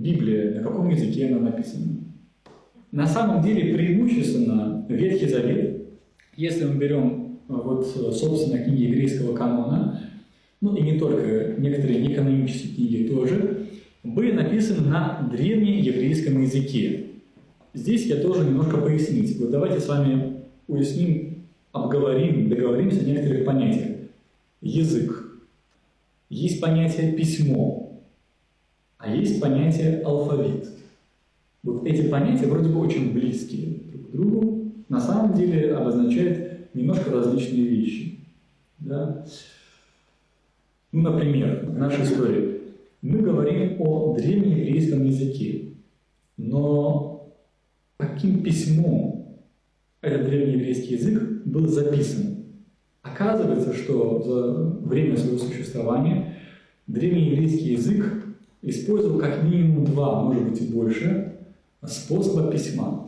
Библия, на каком языке она написана. На самом деле преимущественно Ветхий Завет, если мы берем вот, собственно, книги еврейского канона, ну и не только, некоторые неканонические книги тоже, были написаны на древнееврейском языке. Здесь я тоже немножко пояснить. Вот давайте с вами уясним, обговорим, договоримся о некоторых понятиях. Язык. Есть понятие письмо, а есть понятие алфавит. Вот эти понятия вроде бы очень близкие друг к другу, на самом деле обозначают немножко различные вещи. Да? Ну, например, в нашей истории мы говорим о древнееврейском языке, но каким письмом этот древнееврейский язык был записан? Оказывается, что за время своего существования древнееврейский язык использовал как минимум два, может быть и больше, способа письма.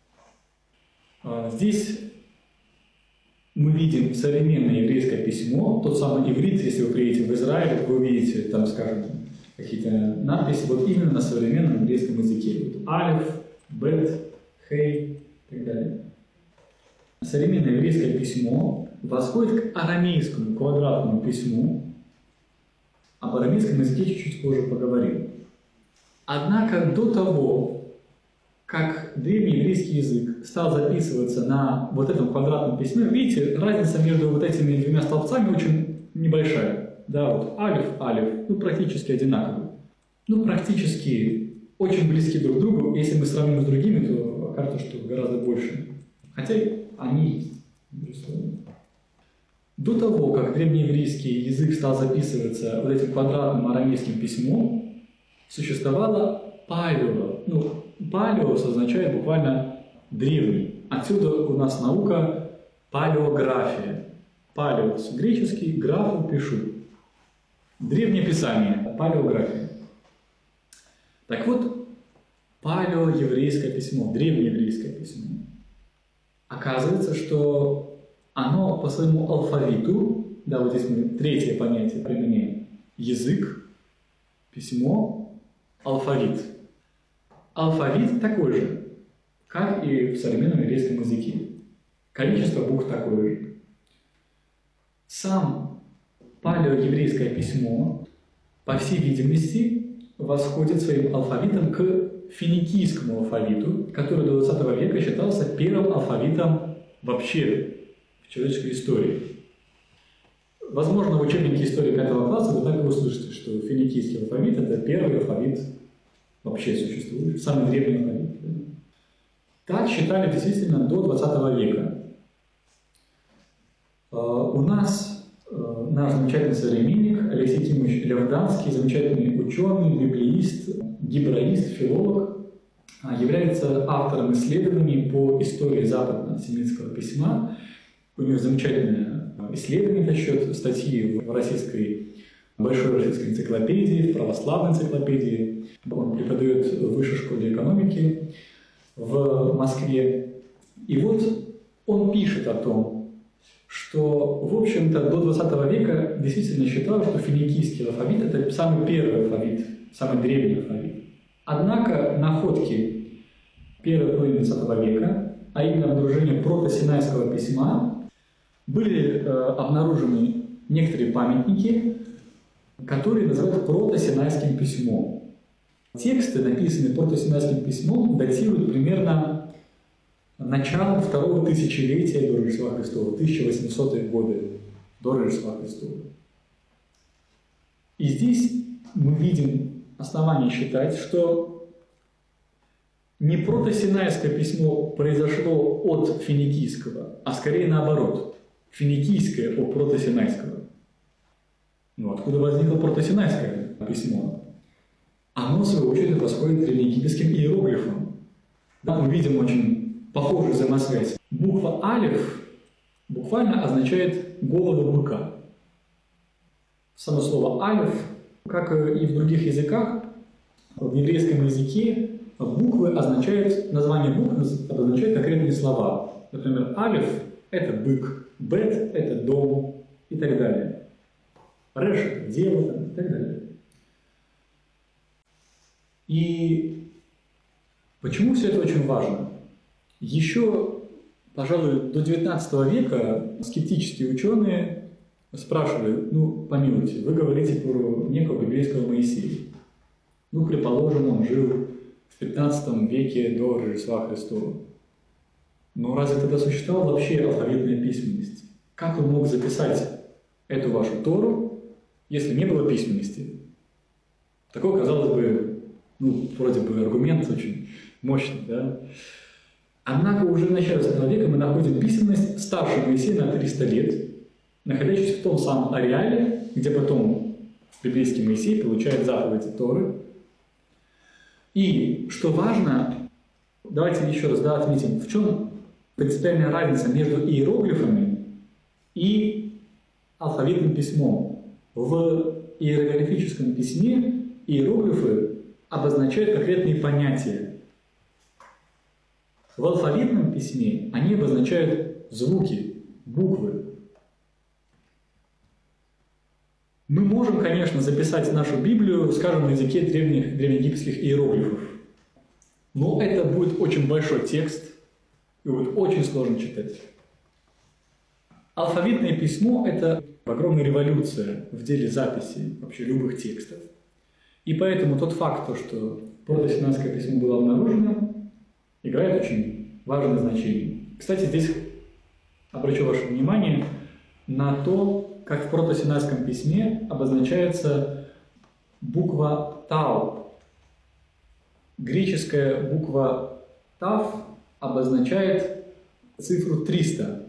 Здесь мы видим современное еврейское письмо, тот самый иврит, если вы приедете в Израиль, вы увидите там, скажем, какие-то надписи вот именно на современном еврейском языке. Вот алеф, бет, хей и так далее. Современное еврейское письмо восходит к арамейскому квадратному письму. Об арамейском языке чуть-чуть позже поговорим. Однако до того, как древнееврейский язык стал записываться на вот этом квадратном письме, видите, разница между вот этими двумя столбцами очень небольшая. Да, вот алеф, алеф, ну практически одинаковые. Ну практически очень близки друг к другу. Если мы сравним с другими, то окажется, что гораздо больше. Хотя они есть, безусловно. До того, как древнееврейский язык стал записываться вот этим квадратным арамейским письмом, существовало палео. Ну, палеос означает буквально древний. Отсюда у нас наука палеография. Палеос греческий, графу пишу. Древнее писание, палеография. Так вот, палеоеврейское письмо, древнееврейское письмо. Оказывается, что оно по своему алфавиту, да, вот здесь мы третье понятие применяем, язык, письмо, алфавит. Алфавит такой же, как и в современном еврейском языке. Количество букв такое же. Сам палеоеврейское письмо, по всей видимости, восходит своим алфавитом к финикийскому алфавиту, который до 20 века считался первым алфавитом вообще в человеческой истории. Возможно, в учебнике истории 5 класса вы так и услышите, что финикийский алфавит – это первый алфавит вообще существующий, самый древний алфавит. Так считали действительно до 20 века. У нас наш замечательный современник Алексей Кимович Левданский, замечательный ученый, библеист, гебраист, филолог, является автором исследований по истории западно-семитского письма. У него замечательное исследование на счет статьи в Большой российской энциклопедии, в православной энциклопедии. Он преподает в Высшей школе экономики в Москве. И вот он пишет о том, что, в общем-то, до 20 века действительно считалось, что финикийский алфавит – это самый первый алфавит, самый древний алфавит. Однако находки первой половины 20 века, а именно обнаружение протосинайского письма, были обнаружены некоторые памятники, которые называют протосинайским письмом. Тексты, написанные протосинайским письмом, датируют примерно начало второго тысячелетия до Рождества Христова, 1800-е годы до Рождества Христова. И здесь мы видим основание считать, что не протосинайское письмо произошло от финикийского, а скорее наоборот, финикийское от протосинайского. Ну, откуда возникло протосинайское письмо? Оно, в свою очередь, восходит к древнеегипетским иероглифам. Да, мы видим очень похожую взаимосвязь. Буква алеф буквально означает голову быка. Само слово алеф, как и в других языках, в еврейском языке буквы означают, название букв обозначает конкретные слова. Например, алеф – это бык, бет – это дом и так далее. Реш – дело и так далее. И почему все это очень важно? Еще, пожалуй, до XIX века скептические ученые спрашивали, помилуйте, вы говорите про некого библейского Моисея. Предположим, он жил в 15 веке до Рождества Христова. Но разве тогда существовала вообще алфавитная письменность? Как он мог записать эту вашу Тору, если не было письменности? Такой, казалось бы, вроде бы аргумент очень мощный, да? Однако уже в начале 20 века мы находим письменность старше Моисея на 300 лет, находящуюся в том самом ареале, где потом библейский Моисей получает заповеди Торы. И, что важно, давайте еще раз отметим, в чем принципиальная разница между иероглифами и алфавитным письмом. В иероглифическом письме иероглифы обозначают конкретные понятия. В алфавитном письме они обозначают звуки, буквы. Мы можем, конечно, записать нашу Библию, скажем, на языке древнеегипетских иероглифов. Но это будет очень большой текст, и будет очень сложно читать. Алфавитное письмо – это огромная революция в деле записи вообще любых текстов. И поэтому тот факт, что протосинайское письмо было обнаружено, играет очень важное значение. Кстати, здесь обращу ваше внимание на то, как в протосинайском письме обозначается буква Тау. Греческая буква Тав обозначает цифру 300.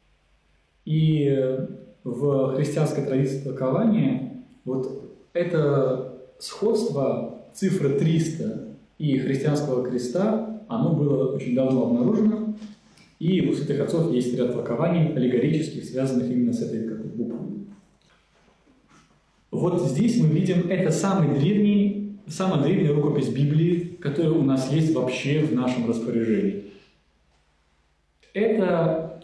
И в христианской традиции толкования это сходство цифры 300 и христианского креста, оно было очень давно обнаружено. И у святых отцов есть ряд толкований аллегорических, связанных именно с этой буквой. Здесь мы видим, это самая древняя рукопись Библии, которая у нас есть вообще в нашем распоряжении. Это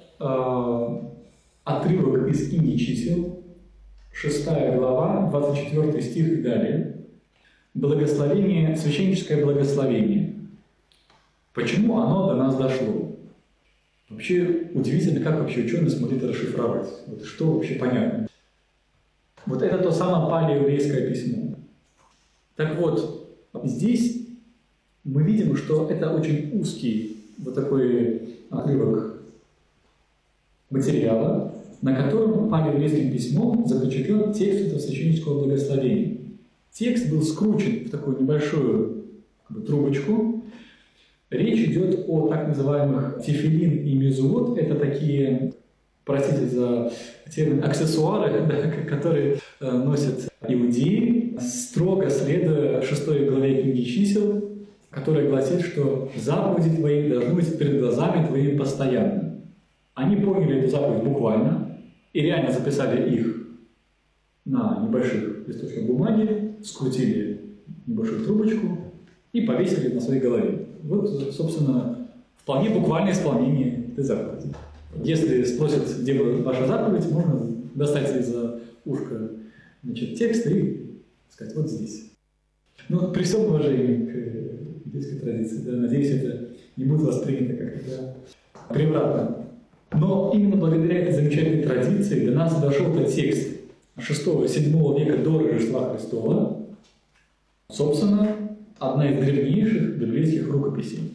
отрывок из книги чисел, 6 глава, 24 стих и далее. Благословение, священническое благословение. Почему оно до нас дошло? Вообще удивительно, как вообще ученые смогли это расшифровать. Что вообще понятно? Это то самое палеоеврейское письмо. Так вот, здесь мы видим, что это очень узкий такой отрывок материала, на котором палеоеврейским письмом запечатлен текст этого священнического благословения. Текст был скручен в такую небольшую трубочку. Речь идет о так называемых тефилин и мезуот. Это такие, простите за термин, аксессуары, которые носят иудеи, строго следуя 6 главе книги чисел, которая гласит, что заповеди твои должны быть перед глазами твоими постоянно. Они поняли эту заповедь буквально и реально записали их на небольших листочках бумаги, скрутили небольшую трубочку и повесили на своей голове. Собственно, вполне буквальное исполнение этой заповеди. Если спросят, где ваша заповедь, можно достать из-за ушка текст и сказать, здесь. При всем уважении к еврейской традиции, надеюсь, это не будет воспринято как превратно. Но именно благодаря этой замечательной традиции до нас дошел этот текст 6-7 века до Рождества Христова. Собственно, одна из древнейших библейских рукописей.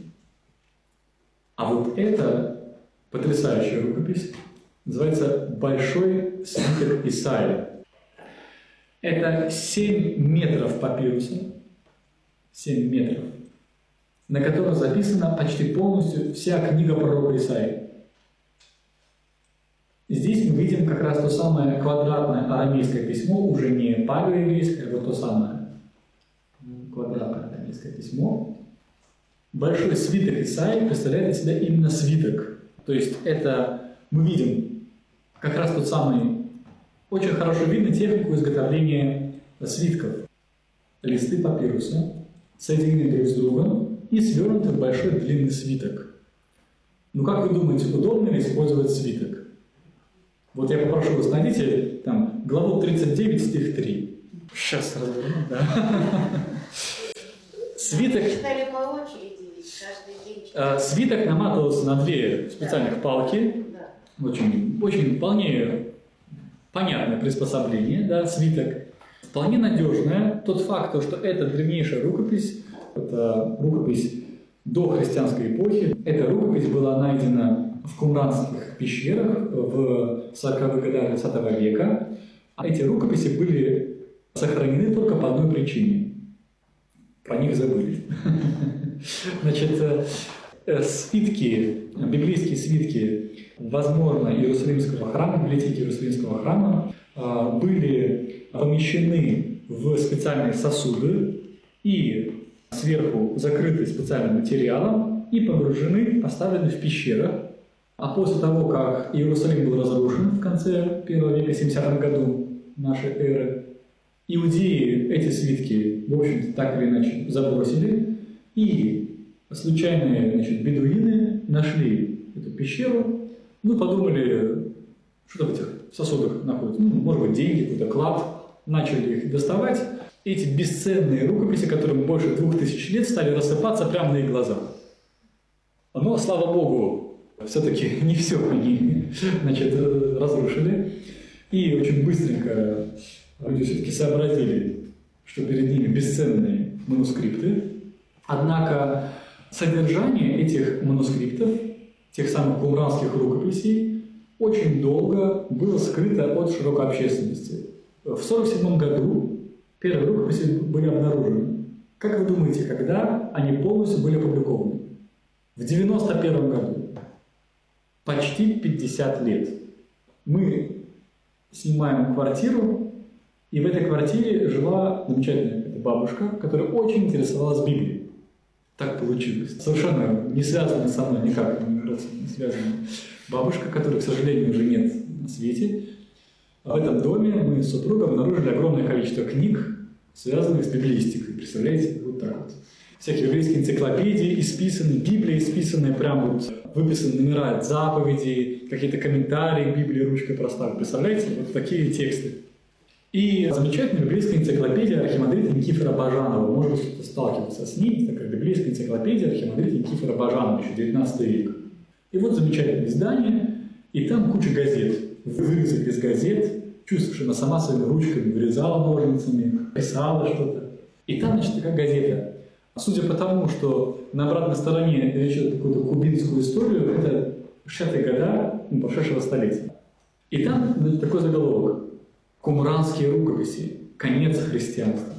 А эта потрясающая рукопись называется «Большой свиток Исаии». Это 7 метров папируса, 7 метров, на котором записана почти полностью вся книга пророка Исаии. Здесь мы видим как раз то самое квадратное арамейское письмо, уже не палеоеврейское, то самое квадратное арамейское письмо. Большой свиток Исаии представляет из себя именно свиток. То есть это мы видим как раз тот самый, очень хорошо видно технику изготовления свитков. Листы папируса, соединены друг с другом и свернуты в большой длинный свиток. Как вы думаете, удобно ли использовать свиток? Я попрошу вас, найдите главу 39, стих 3. Сейчас разверну, да. свиток... Читали по очереди, ведь каждый день читали. Свиток наматывался на две специальных палки. Да. Очень вполне понятное приспособление, да, свиток. Вполне надежное. Тот факт, что это древнейшая рукопись, это рукопись до христианской эпохи. Эта рукопись была найдена в кумранских пещерах в 40-х годах 20 века. А эти рукописи были сохранены только по одной причине. Про них забыли. Значит, свитки, библейские свитки, возможно, Иерусалимского храма, библиотеки Иерусалимского храма, были помещены в специальные сосуды и сверху закрыты специальным материалом и погружены, поставлены в пещерах. А после того, как Иерусалим был разрушен в конце 1 века, 70 году нашей эры, иудеи эти свитки, в общем-то, так или иначе забросили, и случайные, значит, бедуины нашли эту пещеру, подумали, что в этих сосудах находится, может быть, деньги, какой-то клад, начали их доставать. Эти бесценные рукописи, которым больше 2000 лет, стали рассыпаться прямо на их глазах. Но, слава Богу, все-таки не все они, значит, разрушили. И очень быстренько люди все-таки сообразили, что перед ними бесценные манускрипты. Однако содержание этих манускриптов, тех самых кумранских рукописей, очень долго было скрыто от широкой общественности. В 1947 году первые рукописи были обнаружены. Как вы думаете, когда они полностью были опубликованы? В 1991 году. Почти 50 лет. Мы снимаем квартиру, и в этой квартире жила замечательная бабушка, которая очень интересовалась Библией. Так получилось. Совершенно не связанная со мной никак, не связанная бабушка, которой, к сожалению, уже нет на свете. В этом доме мы с супругом обнаружили огромное количество книг, связанных с библеистикой. Представляете? Вот так вот. Всякие еврейские энциклопедии исписаны, Библия исписанная, прям вот выписаны номера заповедей, какие-то комментарии к Библии ручкой проставлены. Представляете? Вот такие тексты. И замечательная библейская энциклопедия архимандрита Никифора Бажанова. Может быть, кто-то сталкивался с ней. Такая библейская энциклопедия архимандрита Никифора Бажанова, еще 19 век. И вот замечательное издание, и там куча газет. Вырезок из газет, чувствуешь, что она сама своими ручками вырезала ножницами, писала что-то. И там, значит, такая газета. Судя по тому, что на обратной стороне речь идет какую-то кубинскую историю, это 60-е годы прошедшего столетия. И там, значит, такой заголовок. Кумранские рукописи. Конец христианства.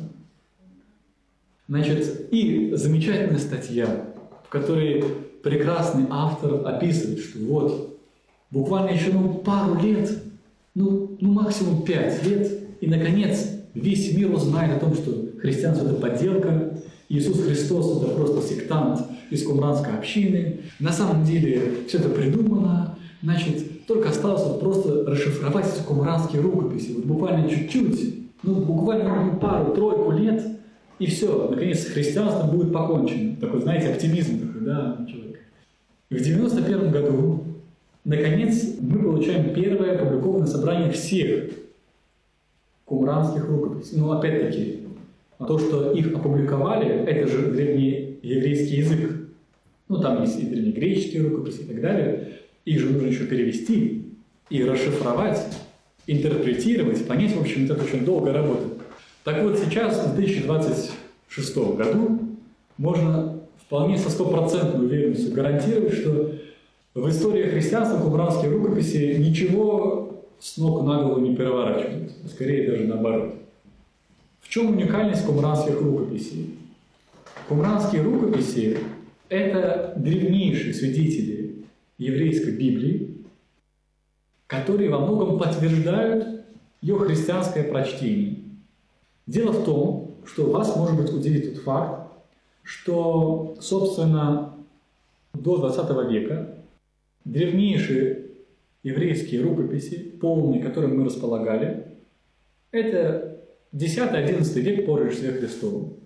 Значит, и замечательная статья, в которой прекрасный автор описывает, что вот, буквально еще пару лет, максимум 5 лет, и, наконец, весь мир узнает о том, что христианство – это подделка, Иисус Христос – это просто сектант из кумранской общины. На самом деле все это придумано, значит, только осталось просто расшифровать эти кумранские рукописи. Вот буквально чуть-чуть, буквально пару-тройку лет, и все, наконец, с христианством будет покончено. Такой, знаете, оптимизм такой, да, человек. И в 1991 году, наконец, мы получаем первое опубликованное собрание всех кумранских рукописей. Опять-таки, то, что их опубликовали, это же древнееврейский язык. Там есть и древнегреческие рукописи и так далее. Их же нужно еще перевести и расшифровать, интерпретировать, понять, в общем, это очень долгая работа. Так вот, сейчас, в 2026 году, можно вполне со 100% уверенностью гарантировать, что в истории христианства кумранские рукописи ничего с ног на голову не переворачивают, скорее даже наоборот. В чем уникальность кумранских рукописей? Кумранские рукописи – это древнейшие свидетели еврейской Библии, которые во многом подтверждают ее христианское прочтение. Дело в том, что вас, может быть, удивит тот факт, что, собственно, до 20 века древнейшие еврейские рукописи, полные, которыми мы располагали, это 10-11 век по Рождестве Христову.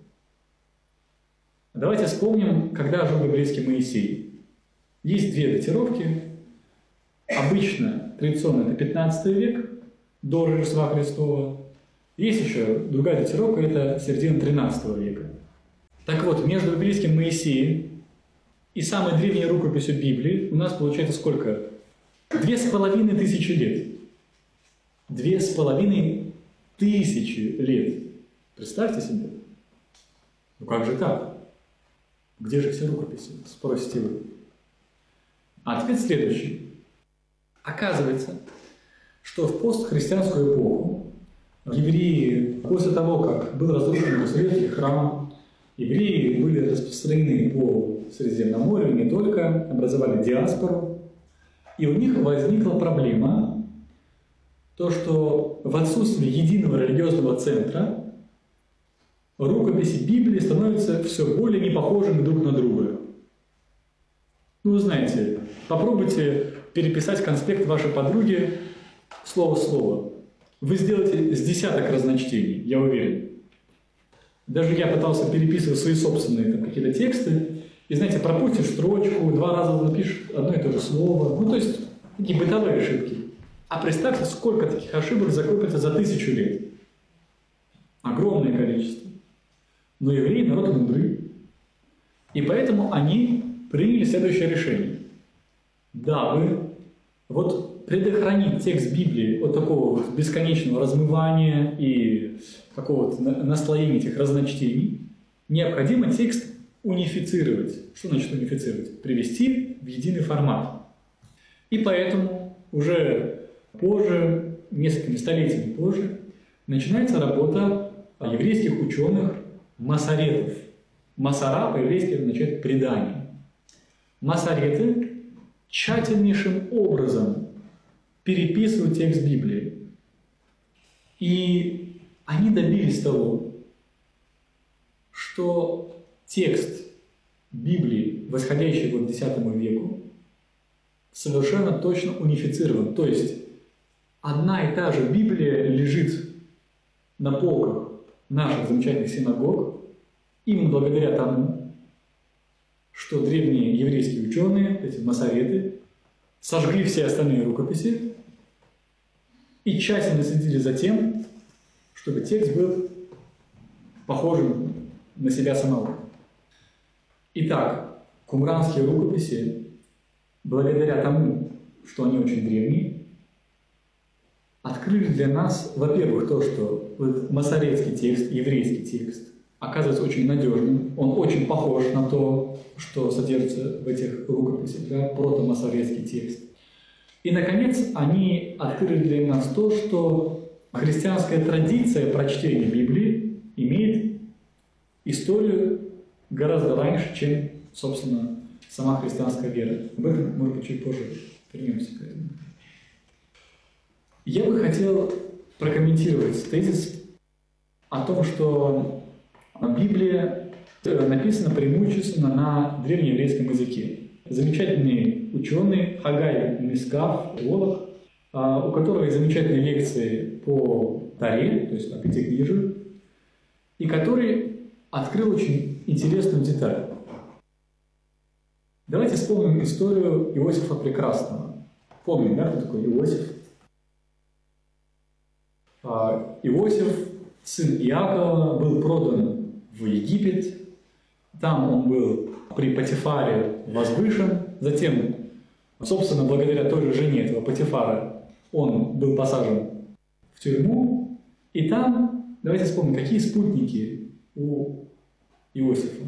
Давайте вспомним, когда жил библейский Моисей. Есть две датировки. Обычно, традиционно, это 15 век до Рождества Христова. Есть еще другая датировка, это середина 13 века. Так вот, между библейским Моисеем и самой древней рукописью Библии у нас получается сколько? 2500 лет. 2500 лет. Представьте себе. Ну как же так? Где же все рукописи? Спросите вы. А ответ следующий. Оказывается, что в постхристианскую эпоху евреи, после того, как был разрушен Иерусалимский храм, евреи были распространены по Средиземному морю, не только, образовали диаспору, и у них возникла проблема, то, что в отсутствии единого религиозного центра рукописи Библии становятся все более непохожими друг на друга. Ну, вы знаете, попробуйте переписать конспект вашей подруги слово в слово. Вы сделаете с десяток разночтений, я уверен. Даже я пытался переписывать свои собственные там, какие-то тексты, и, знаете, пропустишь строчку, 2 раза напишешь одно и то же слово. Ну, то есть, такие бытовые ошибки. А представьте, сколько таких ошибок закопится за 1000 лет. Огромное количество. Но евреи – народ мудрый. И поэтому они приняли следующее решение. Дабы вот предохранить текст Библии от такого вот бесконечного размывания и какого-то наслоения этих разночтений, необходимо текст унифицировать. Что значит унифицировать? Привести в единый формат. И поэтому уже позже, несколькими столетиями позже, начинается работа еврейских ученых масоретов. Масора по-еврейски означает предание. Масореты тщательнейшим образом переписывают текст Библии. И они добились того, что текст Библии, восходящий к X веку, совершенно точно унифицирован. То есть одна и та же Библия лежит на полках наших замечательных синагог именно благодаря тому, что древние еврейские ученые, эти масореты, сожгли все остальные рукописи и тщательно следили за тем, чтобы текст был похожим на себя самого. Итак, кумранские рукописи, благодаря тому, что они очень древние, открыли для нас, во-первых, то, что масоретский текст, еврейский текст, оказывается очень надежным, он очень похож на то, что содержится в этих рукописях, да, протомасоретский текст. И, наконец, они открыли для нас то, что христианская традиция прочтения Библии имеет историю гораздо раньше, чем, собственно, сама христианская вера. Об этом, может быть, чуть позже вернемся к этому. Я бы хотел прокомментировать тезис о том, что Библия написана преимущественно на древнееврейском языке. Замечательный ученый Хагай Мискав, теолог, у которого есть замечательные лекции по Торе, то есть по Пятикнижию, и который открыл очень интересную деталь. Давайте вспомним историю Иосифа Прекрасного. Помним, да, кто такой Иосиф? Иосиф, сын Иакова, был продан в Египет. Там он был при Потифаре возвышен. Затем, собственно, благодаря той же жене этого Потифара, он был посажен в тюрьму. И там, давайте вспомним, какие спутники у Иосифа.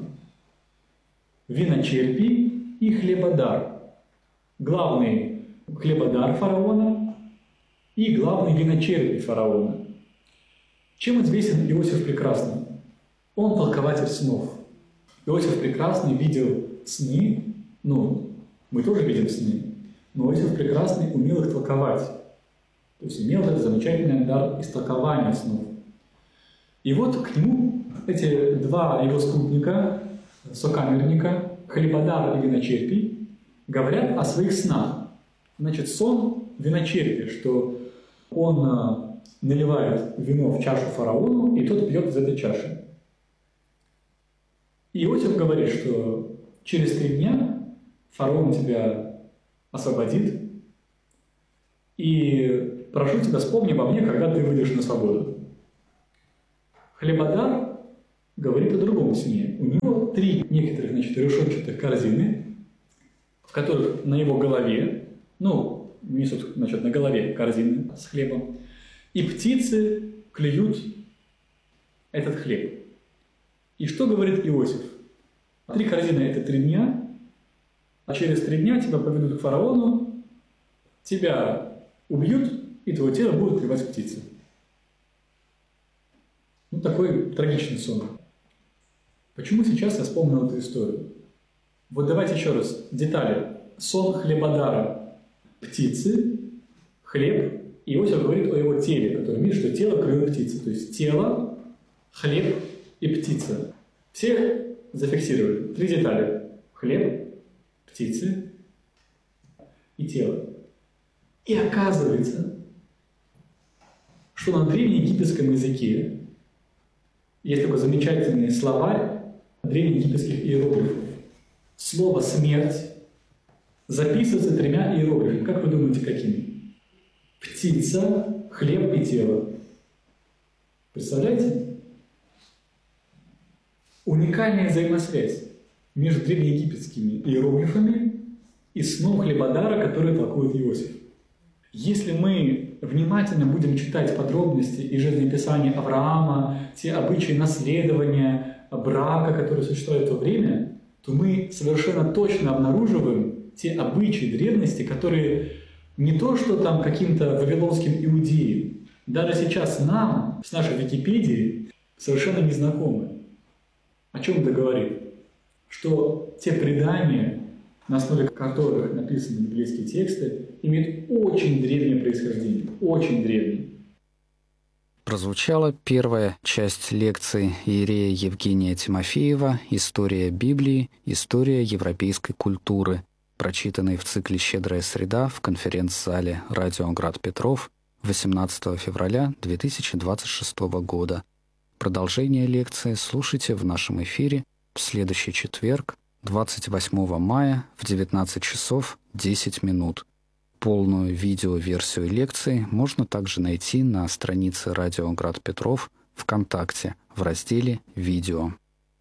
Виночерпий и хлебодар. Главный хлебодар фараона и главный виночерпий фараона. Чем известен Иосиф Прекрасный? Он толкователь снов. Иосиф Прекрасный видел сны, мы тоже видим сны, но Иосиф Прекрасный умел их толковать. То есть имел этот замечательный дар истолкования снов. И вот к нему эти два его спутника, сокамерника, хлебодар и виночерпий, говорят о своих снах. Значит, сон виночерпия, что он наливает вино в чашу фараону, и тот пьет из этой чаши. И Иосиф говорит, что через 3 дня фараон тебя освободит, и прошу тебя, вспомни обо мне, когда ты выйдешь на свободу. Хлебодар говорит о другом сне. У него 3 некоторых, решетчатых корзины, в которых на его голове, несут, на голове корзины с хлебом, и птицы клюют этот хлеб. И что говорит Иосиф? 3 корзины – это 3 дня, а через 3 дня тебя поведут к фараону, тебя убьют, и твое тело будут клевать птицы. Такой трагичный сон. Почему сейчас я вспомнил эту историю? Вот давайте еще раз. Детали. Сон хлебодара. Птицы, хлеб. И Иосиф говорит о его теле, который видит, что тело клюет птицы. То есть тело, хлеб и птица. Все зафиксировали. 3 детали. Хлеб, птицы и тело. И оказывается, что на древнеегипетском языке есть такой замечательный словарь древнеегипетских иероглифов. Слово «смерть» записывается 3 иероглифами. Как вы думаете, какими? Птица, хлеб и тело. Представляете? Уникальная взаимосвязь между древнеегипетскими иероглифами и сном хлебодара, который толкует Иосиф. Если мы внимательно будем читать подробности из жизнеописания Авраама, те обычаи наследования, брака, которые существовали в то время, то мы совершенно точно обнаруживаем те обычаи древности, которые не то что там каким-то вавилонским иудеям, даже сейчас нам, с нашей Википедией, совершенно незнакомы. О чем это говорит? Что те предания, на основе которых написаны библейские тексты, имеют очень древнее происхождение. Очень древнее. Прозвучала первая часть лекции иерея Евгения Тимофеева «История Библии. История европейской культуры», прочитанной в цикле «Щедрая среда» в конференц-зале «Радио Град Петров» 18 февраля 2026 года. Продолжение лекции слушайте в нашем эфире в следующий четверг, 28 мая в 19 часов 10 минут. Полную видеоверсию лекции можно также найти на странице «Радио Град Петров» ВКонтакте в разделе «Видео».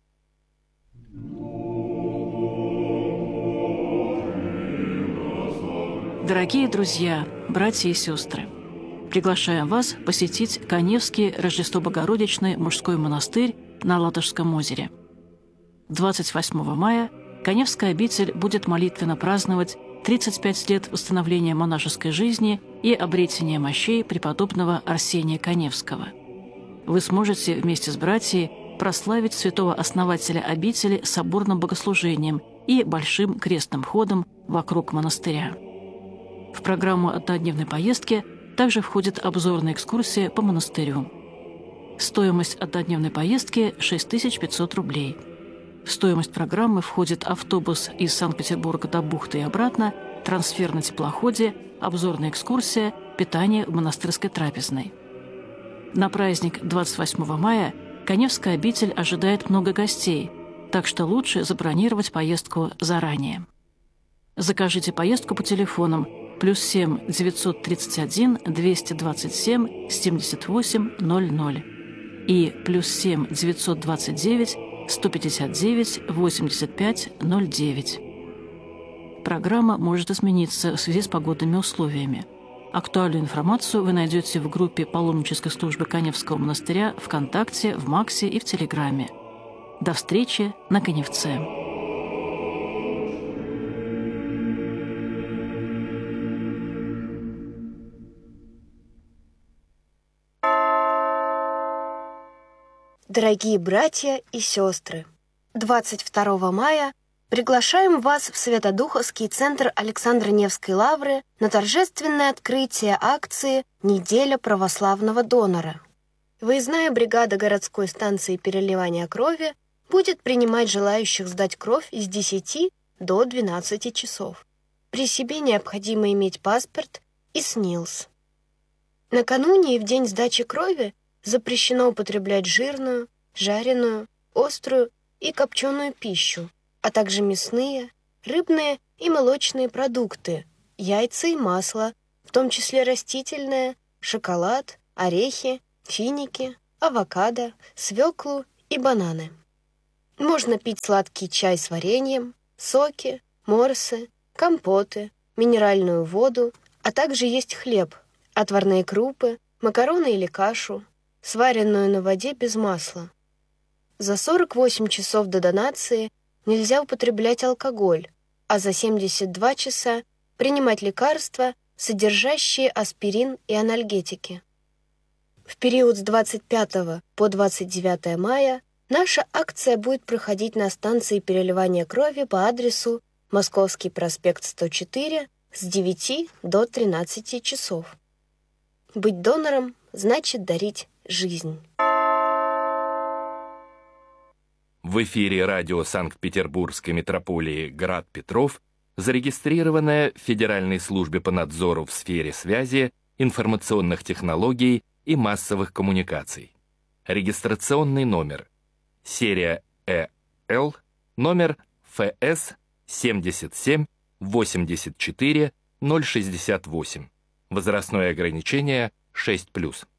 Дорогие друзья, братья и сестры, приглашаем вас посетить Каневский Рождество-Богородичный мужской монастырь на Ладожском озере. 28 мая Каневская обитель будет молитвенно праздновать 35 лет восстановления монашеской жизни и обретения мощей преподобного Арсения Каневского. Вы сможете вместе с братьями прославить святого основателя обители соборным богослужением и большим крестным ходом вокруг монастыря. В программу однодневной поездки также входит обзорная экскурсия по монастырю. Стоимость однодневной поездки – 6500 рублей. В стоимость программы входит автобус из Санкт-Петербурга до бухты и обратно, трансфер на теплоходе, обзорная экскурсия, питание в монастырской трапезной. На праздник 28 мая Каневская обитель ожидает много гостей, так что лучше забронировать поездку заранее. Закажите поездку по телефонам +7 931 227 78 00 и +7 929 159 85 09. Программа может измениться в связи с погодными условиями. Актуальную информацию вы найдете в группе паломнической службы Каневского монастыря ВКонтакте, в Максе и в Телеграме. До встречи на Каневце. Дорогие братья и сестры, 22 мая приглашаем вас в Свято-Духовский центр Александра Невской лавры на торжественное открытие акции «Неделя православного донора». Выездная бригада городской станции переливания крови будет принимать желающих сдать кровь с 10 до 12 часов. При себе необходимо иметь паспорт и СНИЛС. Накануне и в день сдачи крови запрещено употреблять жирную, жареную, острую и копченую пищу, а также мясные, рыбные и молочные продукты, яйца и масло, в том числе растительное, шоколад, орехи, финики, авокадо, свеклу и бананы. Можно пить сладкий чай с вареньем, соки, морсы, компоты, минеральную воду, а также есть хлеб, отварные крупы, макароны или кашу, сваренную на воде без масла. За 48 часов до донации нельзя употреблять алкоголь, а за 72 часа принимать лекарства, содержащие аспирин и анальгетики. В период с 25 по 29 мая наша акция будет проходить на станции переливания крови по адресу Московский проспект 104 с 9 до 13 часов. Быть донором значит дарить жизнь. В эфире радио Санкт-Петербургской метрополии «Град Петров» зарегистрированная в Федеральной службе по надзору в сфере связи, информационных технологий и массовых коммуникаций. Регистрационный номер. Серия ЭЛ, номер ФС 77 84 068. Возрастное ограничение 6+.